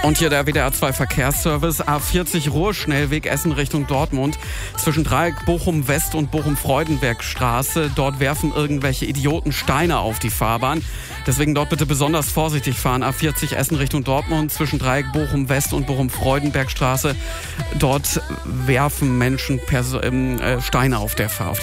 Und hier der WDR 2 Verkehrsservice. A40 Ruhrschnellweg Essen Richtung Dortmund. Zwischen Dreieck Bochum West und Bochum-Freudenberg-Straße. Dort werfen irgendwelche Idioten Steine auf die Fahrbahn. Deswegen dort bitte besonders vorsichtig fahren. A40 Essen Richtung Dortmund. Zwischen Dreieck Bochum West und Bochum-Freudenberg-Straße. Dort werfen Menschen Steine auf die